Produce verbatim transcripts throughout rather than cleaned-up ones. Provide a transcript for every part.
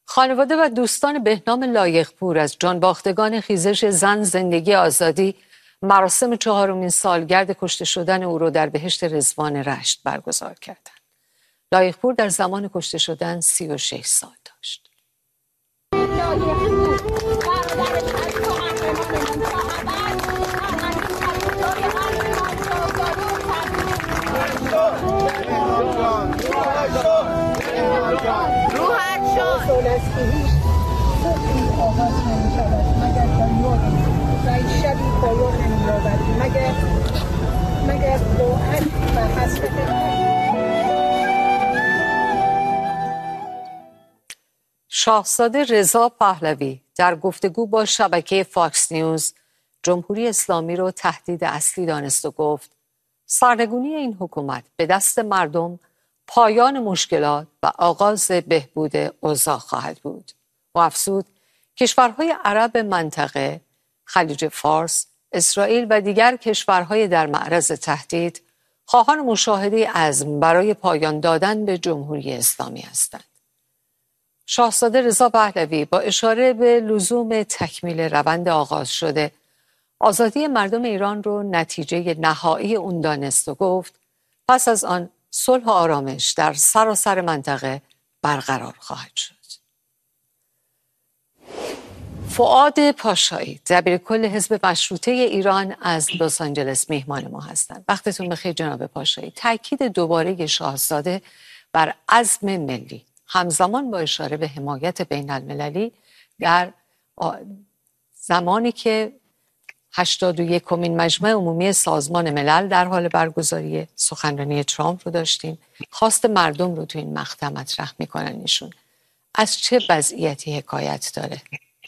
خانواده و دوستان بهنام لایقپور از جانباختگان خیزش زن زندگی آزادی مراسم چهارمین سالگرد کشته شدن او را در بهشت رضوان رشت برگزار کردند. لایقپور در زمان کشته شدن سی و شش سال داشت. شاهزاده رضا پهلوی در گفتگو با شبکه فاکس نیوز جمهوری اسلامی را تهدید اصلی دانست و گفت سرنگونی این حکومت به دست مردم پایان مشکلات و آغاز بهبود اوضاع خواهد بود. و افزود کشورهای عرب منطقه، خلیج فارس، اسرائیل و دیگر کشورهای در معرض تهدید خواهان مشاهده عزم برای پایان دادن به جمهوری اسلامی هستند. شاهزاده رضا پهلوی با اشاره به لزوم تکمیل روند آغاز شده آزادی مردم ایران رو نتیجه نهایی اون دانست و گفت پس از آن صلح و آرامش در سراسر منطقه برقرار خواهد شد. فؤاد پاشایی دبیرکل حزب مشروطه ایران از لس آنجلس میهمان ما هستند. وقتتون بخیر جناب پاشایی. تاکید دوباره شاهزاده بر عزم ملی همزمان با اشاره به حمایت بین المللی در زمانی که هشتاد و یکمین مجمع عمومی سازمان ملل در حال برگزاری سخنرانی ترامپ رو داشتیم، خواست مردم رو تو این مقطع مطرح میکنن. ایشون از چه وضعیتی حکایت داره؟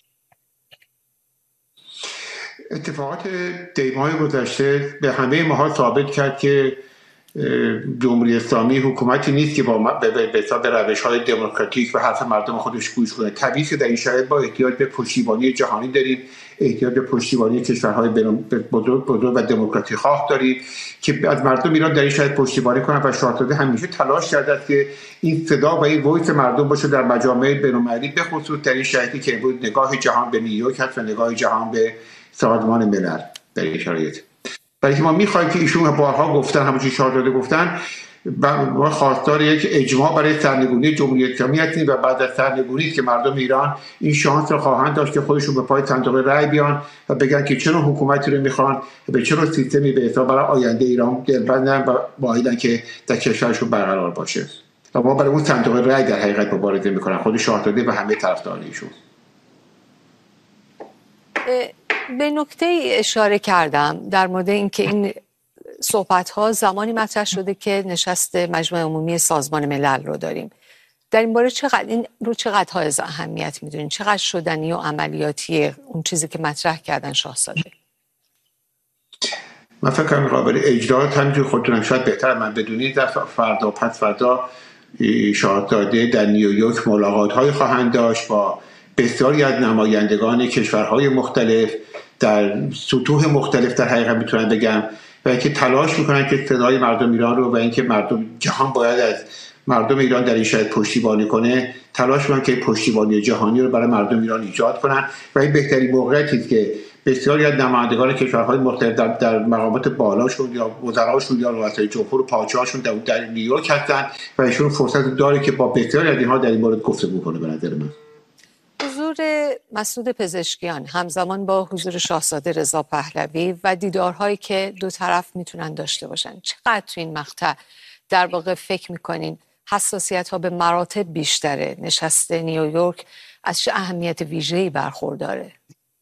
اتفاقات دیماه گذشته به همه ماها ثابت کرد که جمهوری اسلامی حکومتی نیست که با به به روش‌های دموکراتیک و حرف مردم خودش گوش کنه. طبیعی که در این شرایط با احتیاج به پشتیبانی جهانی داریم، احتیاج به پشتیبانی کشورهای بزرگ بزرگ و دموکراتی خواه داریم که از مردم ایران در این شرایط پشتیبانی کنند و شاهزاده همیشه تلاش کرده که این صدا و این وایس مردم باشه در مجامع بین‌المللی، به خصوص در این شرایطی که بود نگاه جهان به نیویورک هست و نگاه جهان به سازمان ملل در این شرایط. برای که ما می‌خوایم که ایشون بارها گفتن، همونجوری شاهزاده گفتن، ما خواستار یک اجماع برای سرنگونی جمهوری اسلامی هستیم و بعد از سرنگونی که مردم ایران این شانس رو خواهند داشت که خودشون به پای صندوق رای بیان و بگن که چه نوع حکومتی رو میخوان، به چه نوع سیستمی به حساب برای آینده ایران دلبندن و باید که در کشورشون برقرار باشه. و ما برای اون صندوق رای در حقیقت مبارزه میکنن، خود شاهزاده و همه طرفدارانشون. به نکته اشاره کردم در مورد اینکه این صحبت‌ها زمانی مطرح شده که نشست مجمع عمومی سازمان ملل رو داریم. در این باره چقدر این رو چقدر حائز اهمیت می‌دونین؟ چقدر شدنی و عملیاتیه اون چیزی که مطرح کردن شاهزاده؟ من فکر کنم قابل اجرا همینجور خودتونم شاید بهتر من بدونید. در فردا پس فردا شاهزاده در نیویورک ملاقات‌های خواهند داشت با بسیاری از نمایندگان کشورهای مختلف در سطوح مختلف در حقیقت میتونن بگم و اینکه تلاش میکنن که صدای مردم ایران رو و اینکه مردم جهان باید از مردم ایران در این شاید پشتیبانی کنه، تلاش میکنن که پشتیبانی جهانی رو برای مردم ایران ایجاد کنن و این بهترین موقعیتی است که بسیاری از نمایندگان کشورهای مختلف در, در مقامات بالاشون یا وزراشون یا رؤسای جمهور و پادشاهاشون در, در نیویورک هستن و ایشون فرصت داره که با بسیاری از اینها در این مورد گفتگو کنه. به نظر من حضور مسعود پزشکیان همزمان با حضور شاهزاده رضا پهلوی و دیدارهایی که دو طرف میتونن داشته باشن، چقدر تو این مقطع در واقع فکر میکنین حساسیت ها به مراتب بیشتره؟ نشست نیویورک از چه اهمیت ویژه‌ای برخورداره؟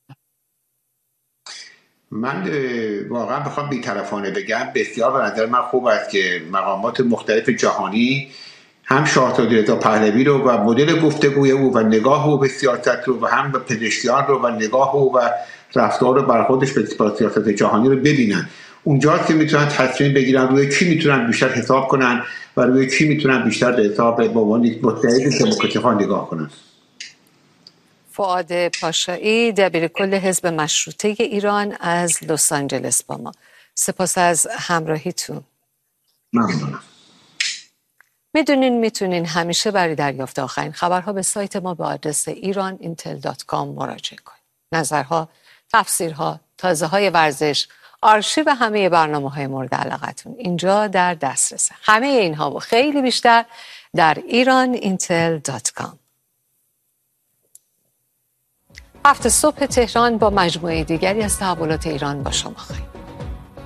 من واقعا بخوام بی‌طرفانه بگم بسیار به نظر من خوب است که مقامات مختلف جهانی هم شاهزاده رضا پهلوی رو و مدل گفتگوی او و نگاه او به سیاست رو و هم به پزشکیان رو و نگاه او و رفتار و برخوردش به سیاست جهانی رو ببینن. اونجاست که میتونن تصمیم بگیرن روی کی میتونن بیشتر حساب کنن و روی کی میتونن بیشتر به حساب به عنوان یک متحد دموکراتیک نگاه کنن. فؤاد پاشایی دبیرکل حزب مشروطه ایران از لس آنجلس با ما. سپاس از همراهیتون. ممنونم. میدونین میتونین همیشه برای دریافت آخرین خبرها به سایت ما به آدرس ایران اینتل دات کام مراجعه کنید. نظرها، تفسیرها، تازه های ورزش، آرشیو همه برنامه های مورد علاقتون اینجا در دسترسه. همه اینها و خیلی بیشتر در ایران اینتل دات کام. هفت صبح تهران با مجموعه دیگری از تحولات ایران با شما خواهیم.